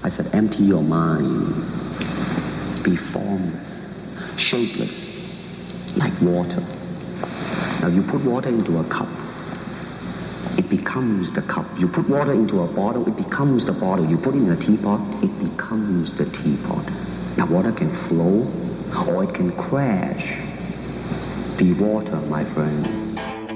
I said, empty your mind. Be formless, shapeless, like water. Now you put water into a cup, it becomes the cup. You put water into a bottle, it becomes the bottle. You put it in a teapot, it becomes the teapot. Now water can flow or it can crash. Be water, my friend.